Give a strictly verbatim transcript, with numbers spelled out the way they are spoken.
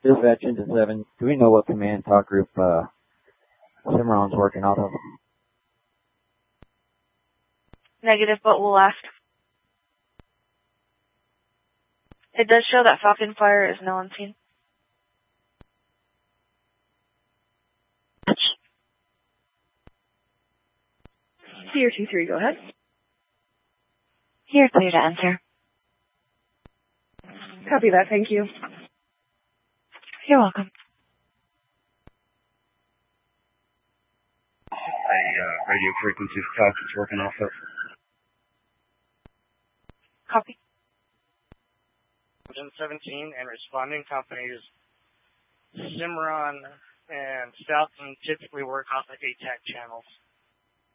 Dispatch into seven. Do we know what command talk group uh, Cimarron's working off of? Negative, but we'll ask. It does show that Falcon Fire is now unseen. Tier two three, go ahead. You're clear to enter. Copy that, thank you. You're welcome. A uh, radio frequency Falcon's working off of. Copy. seventeen and responding companies, Cimarron and Falcon typically work off of A T A C channels.